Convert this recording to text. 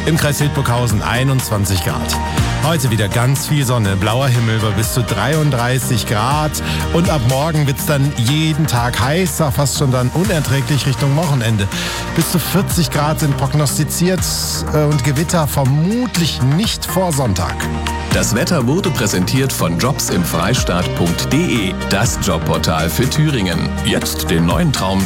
Im Kreis Hildburghausen 21 Grad. Heute wieder ganz viel Sonne, blauer Himmel bei bis zu 33 Grad. Und ab morgen wird es dann jeden Tag heißer, fast schon dann unerträglich Richtung Wochenende. Bis zu 40 Grad sind prognostiziert und Gewitter vermutlich nicht vor Sonntag. Das Wetter wurde präsentiert von jobsimfreistaat.de, das Jobportal für Thüringen. Jetzt den neuen Traum